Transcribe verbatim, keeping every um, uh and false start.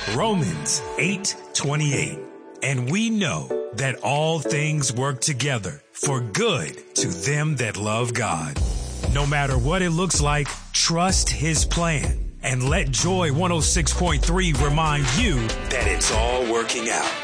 Romans eight twenty-eight. And we know that all things work together for good to them that love God. No matter what it looks like, trust his plan and let Joy one oh six point three remind you that it's all working out.